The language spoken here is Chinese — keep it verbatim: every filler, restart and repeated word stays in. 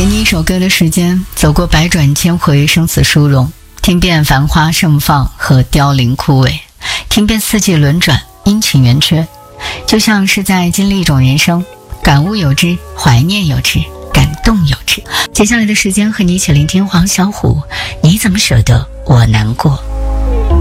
给你一首歌的时间，走过百转千回，生死殊荣，听遍繁花盛放和凋零枯萎，听遍四季轮转，阴晴圆缺，就像是在经历一种人生，感悟有之，怀念有之，感动有之。接下来的时间和你一起聆听黄小琥，你怎么舍得我难过。